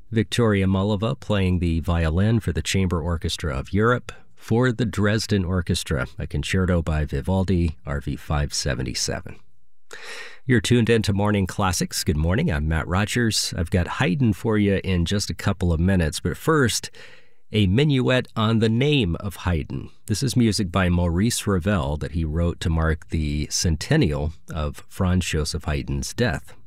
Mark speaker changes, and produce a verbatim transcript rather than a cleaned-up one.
Speaker 1: Victoria Mullova playing the violin for the Chamber Orchestra of Europe. For the Dresden Orchestra, a concerto by Vivaldi, R V five seventy-seven. You're tuned into Morning Classics. Good morning, I'm Matt Rogers. I've got Haydn for you in just a couple of minutes, but first, a minuet on the name of Haydn. This is music by Maurice Ravel that he wrote to mark the centennial of Franz Joseph Haydn's death.